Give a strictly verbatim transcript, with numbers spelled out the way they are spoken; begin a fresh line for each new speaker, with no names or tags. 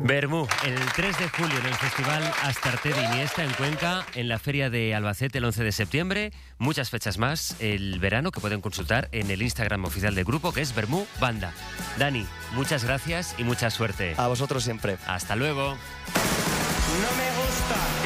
Bermú, el tres de julio en el Festival Astarte de Iniesta en Cuenca, en la Feria de Albacete el once de septiembre, muchas fechas más el verano que pueden consultar en el Instagram oficial del grupo, que es Bermú Banda. Dani, muchas gracias y mucha suerte.
A vosotros siempre.
Hasta luego.
No me gusta.